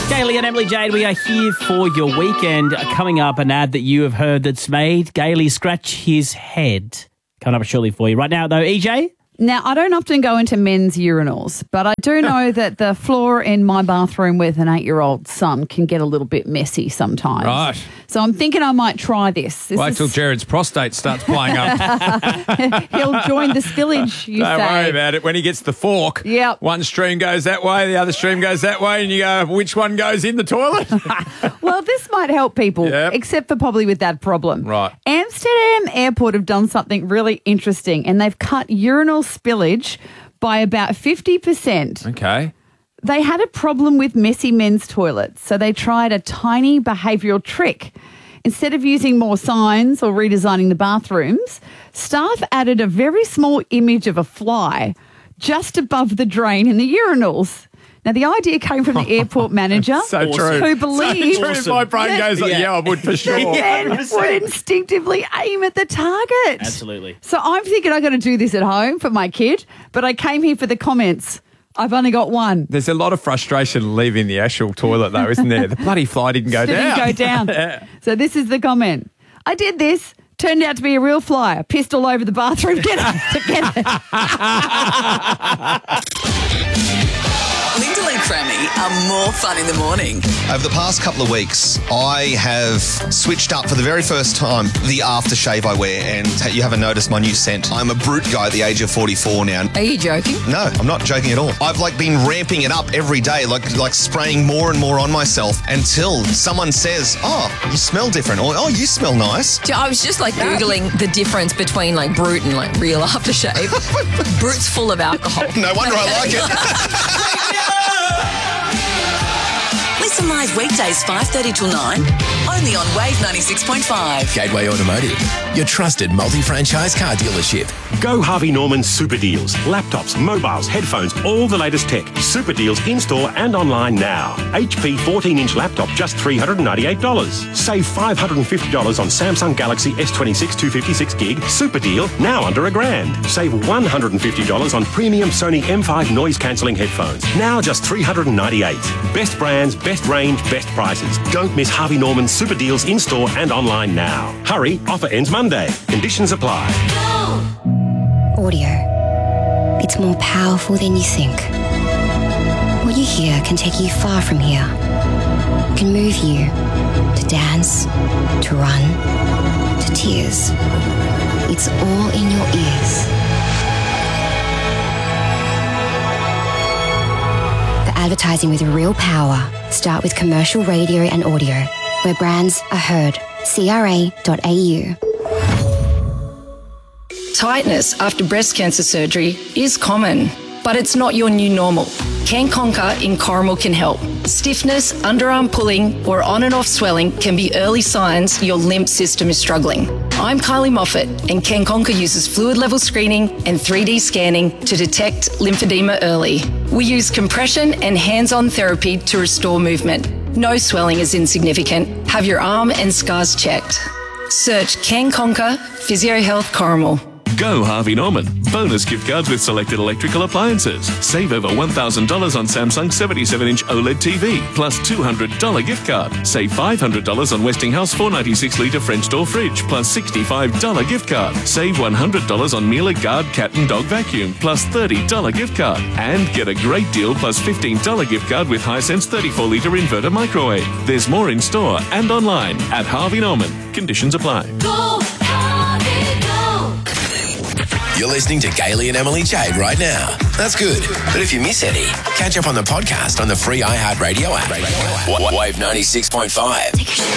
Gailey and Emily Jade, we are here for your weekend. Coming up, an ad that you have heard that's made Gailey scratch his head. Coming up shortly for you. Right now, though, EJ? Now, I don't often go into men's urinals, but I do know that the floor in my bathroom with an 8-year-old son can get a little bit messy sometimes. Right. So I'm thinking I might try this. Wait till Jared's prostate starts playing up. He'll join the spillage, you Don't say. worry about it. When he gets the fork, Yep. one stream goes that way, the other stream goes that way, and you go, which one goes in the toilet? Well, this might help people, Yep. except for probably with that problem. Right. Amsterdam Airport have done something really interesting, and they've cut urinal spillage by about 50%. Okay. They had a problem with messy men's toilets, so they tried a tiny behavioural trick. Instead of using more signs or redesigning the bathrooms, staff added a very small image of a fly just above the drain in the urinals. Now, the idea came from the airport manager So true. who believed So true. My brain goes like, yeah, I would for sure. men would instinctively aim at the target. Absolutely. So I'm thinking I've got to do this at home for my kid, but I came here for the comments. I've only got one. There's a lot of frustration leaving the actual toilet, though, isn't there? The bloody fly didn't go down. Didn't go down. Yeah. So this is the comment. I did this. Turned out to be a real fly. I pissed all over the bathroom. Get it. Lyndall and Crammy are more fun in the morning. Over the past couple of weeks, I have switched up for the very first time the aftershave I wear, and you haven't noticed my new scent. I'm a brute guy at the age of 44 now. Are you joking? No, I'm not joking at all. I've been ramping it up every day, like spraying more and more on myself until someone says, "Oh, you smell different," or "Oh, you smell nice." I was just Googling the difference between Brute and real aftershave. Brute's full of alcohol. No wonder I like it. Listen live weekdays 5:30 till 9, only on Wave 96.5. Gateway Automotive, your trusted multi-franchise car dealership. Go Harvey Norman Super Deals. Laptops, mobiles, headphones, all the latest tech. Super Deals in-store and online now. HP 14-inch laptop, just $398. Save $550 on Samsung Galaxy S26 256 gig. Super deal, now under $1,000. Save $150 on premium Sony M5 noise-cancelling headphones. Now just $398. Best brands, best range, best prices. Don't miss Harvey Norman Super Deals in-store and online now. Hurry, offer ends Monday. Conditions apply. Audio. It's more powerful than you think. What you hear can take you far from here. It can move you to dance, to run, to tears. It's all in your ears. For advertising with real power, start with commercial radio and audio, where brands are heard. CRA.au. Tightness after breast cancer surgery is common, but it's not your new normal. Can Conquer in Corrimal can help. Stiffness, underarm pulling, or on and off swelling can be early signs your lymph system is struggling. I'm Kylie Moffat, and Can Conquer uses fluid level screening and 3D scanning to detect lymphedema early. We use compression and hands-on therapy to restore movement. No swelling is insignificant. Have your arm and scars checked. Search Can Conquer Physio Health Corrimal. Go Harvey Norman. Bonus gift cards with selected electrical appliances. Save over $1,000 on Samsung 77-inch OLED TV, plus $200 gift card. Save $500 on Westinghouse 496-litre French door fridge, plus $65 gift card. Save $100 on Miele Guard cat and dog vacuum, plus $30 gift card. And get a great deal plus $15 gift card with Hisense 34-litre inverter microwave. There's more in store and online at Harvey Norman. Conditions apply. Go, Harvey, go! You're listening to Gailey and Emily Jade right now. That's good. But if you miss any, catch up on the podcast on the free iHeartRadio app. Wave 96.5.